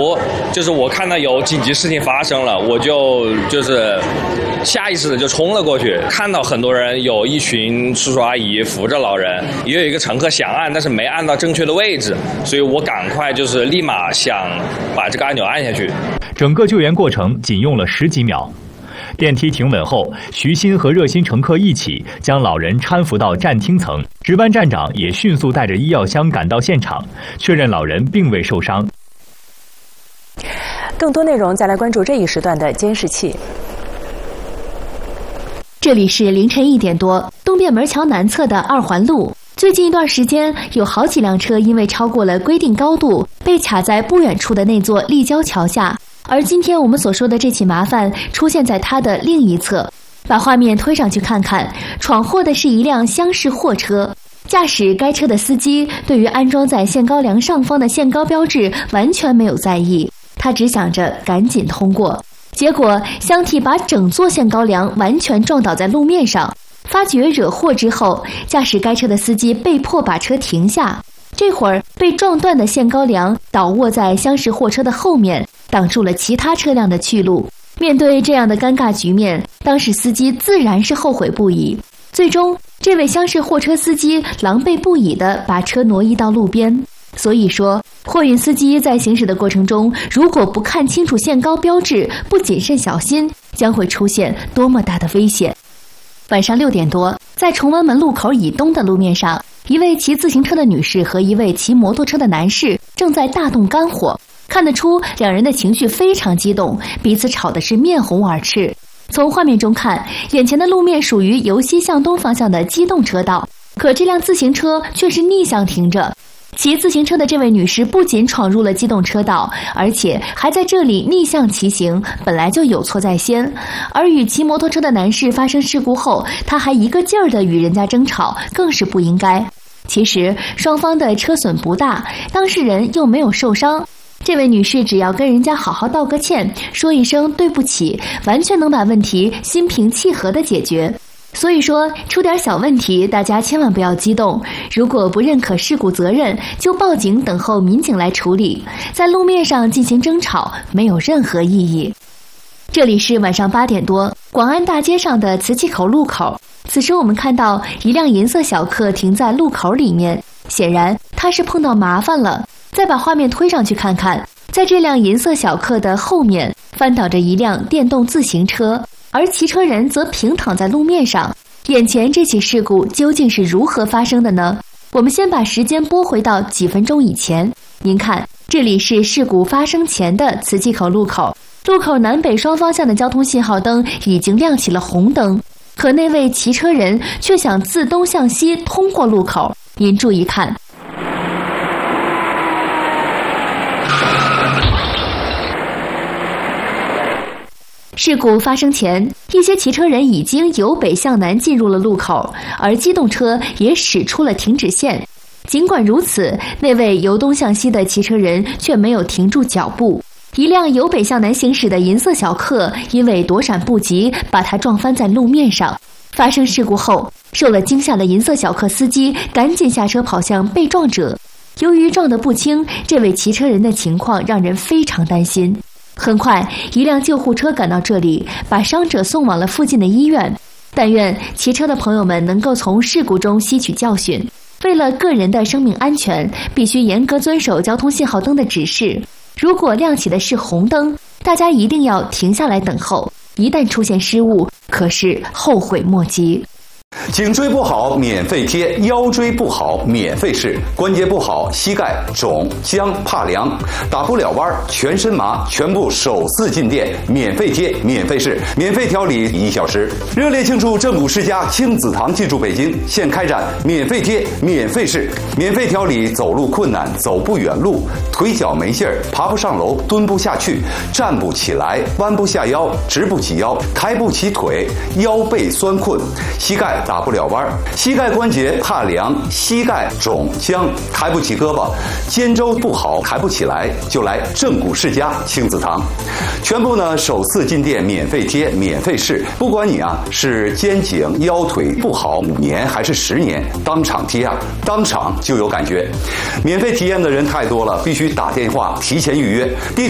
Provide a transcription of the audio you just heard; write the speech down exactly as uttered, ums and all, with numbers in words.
如就是我看到有紧急事情发生了，我就就是下意识的就冲了过去，看到很多人有一群叔叔阿姨扶着老人，也有一个乘客想按，但是没按到正确的位置，所以我赶快就是立马想把这个按钮按下去。 整个救援过程仅用了十几秒。电梯停稳后，徐鑫和热心乘客一起将老人搀扶到站厅层，值班站长也迅速带着医药箱赶到现场，确认老人并未受伤。 更多内容再来关注这一时段的监视器。 这里是凌晨一点多，东便门桥南侧的二环路。最近一段时间，有好几辆车因为超过了规定高度，被卡在不远处的那座立交桥下。而今天我们所说的这起麻烦出现在它的另一侧。把画面推上去看看，闯祸的是一辆厢式货车。驾驶该车的司机对于安装在限高梁上方的限高标志完全没有在意，他只想着赶紧通过。结果箱体把整座限高梁完全撞倒在路面上。发觉惹祸之后，驾驶该车的司机被迫把车停下。这会儿被撞断的限高梁倒卧在厢式货车的后面，挡住了其他车辆的去路。面对这样的尴尬局面，当时司机自然是后悔不已。最终，这位厢式货车司机狼狈不已地把车挪移到路边。所以说，货运司机在行驶的过程中，如果不看清楚限高标志，不谨慎小心，将会出现多么大的危险。晚上六点多，在崇文门路口以东的路面上，一位骑自行车的女士和一位骑摩托车的男士正在大动肝火。看得出两人的情绪非常激动，彼此吵的是面红耳赤。从画面中看，眼前的路面属于由西向东方向的机动车道，可这辆自行车却是逆向停着。骑自行车的这位女士不仅闯入了机动车道，而且还在这里逆向骑行，本来就有错在先。而与骑摩托车的男士发生事故后，他还一个劲儿地与人家争吵，更是不应该。其实双方的车损不大，当事人又没有受伤。这位女士只要跟人家好好道个歉，说一声对不起，完全能把问题心平气和地解决。所以说，出点小问题，大家千万不要激动。如果不认可事故责任，就报警等候民警来处理。在路面上进行争吵，没有任何意义。这里是晚上八点多，广安大街上的磁器口路口。此时我们看到一辆银色小客停在路口里面，显然他是碰到麻烦了。再把画面推上去看看，在这辆银色小客的后面翻倒着一辆电动自行车，而骑车人则平躺在路面上。眼前这起事故究竟是如何发生的呢？我们先把时间拨回到几分钟以前。您看，这里是事故发生前的磁器口路口，路口南北双方向的交通信号灯已经亮起了红灯，可那位骑车人却想自东向西通过路口。您注意看，事故发生前，一些骑车人已经由北向南进入了路口，而机动车也驶出了停止线。尽管如此，那位由东向西的骑车人却没有停住脚步。一辆由北向南行驶的银色小客因为躲闪不及，把他撞翻在路面上。发生事故后，受了惊吓的银色小客司机赶紧下车跑向被撞者。由于撞得不轻，这位骑车人的情况让人非常担心。很快，一辆救护车赶到这里，把伤者送往了附近的医院。但愿骑车的朋友们能够从事故中吸取教训，为了个人的生命安全，必须严格遵守交通信号灯的指示。如果亮起的是红灯，大家一定要停下来等候，一旦出现失误，可是后悔莫及。 颈椎不好免费贴，腰椎不好免费试，关节不好膝盖肿僵怕凉打不了弯全身麻，全部首次进店免费贴免费试，免费调理一小时。热烈庆祝正骨世家亲子堂进驻北京，现开展免费贴免费试，免费调理走路困难走不远路，腿脚没劲儿爬不上楼蹲不下去站不起来弯不下腰直不起腰抬不起腿腰背酸困膝盖打不了弯，膝盖关节怕凉，膝盖肿僵，抬不起胳膊，肩周不好抬不起来，就来正骨世家亲子堂。全部呢首次进店免费贴免费试，不管你啊是肩颈腰腿不好五年还是十年，当场贴啊，当场就有感觉。免费体验的人太多了，必须打电话提前预约。地址